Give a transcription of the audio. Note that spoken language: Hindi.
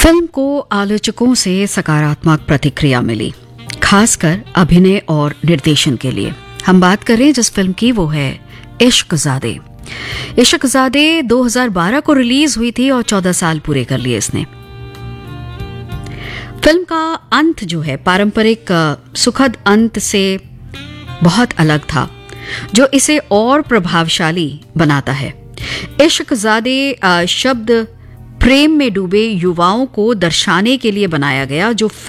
फिल्म को आलोचकों से सकारात्मक प्रतिक्रिया मिली, खासकर अभिनय और निर्देशन के लिए। हम बात कर रहे हैं जिस फिल्म की, वो है इश्कजादे। इश्कजादे 2012 को रिलीज हुई थी और 14 साल पूरे कर लिए इसने। फिल्म का अंत जो है पारंपरिक सुखद अंत से बहुत अलग था, जो इसे और प्रभावशाली बनाता है। इश्कजादे शब्द प्रेम में डूबे युवाओं को दर्शाने के लिए बनाया गया, जो